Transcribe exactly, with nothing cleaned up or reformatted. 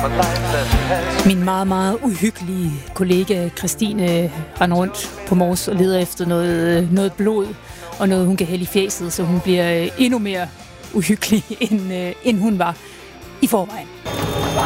Min meget, meget uhyggelige kollega Christine render rundt på Mors og leder efter noget, noget blod og noget, hun kan hælde i fjeset, så hun bliver endnu mere uhyggelig, end, end hun var i forvejen.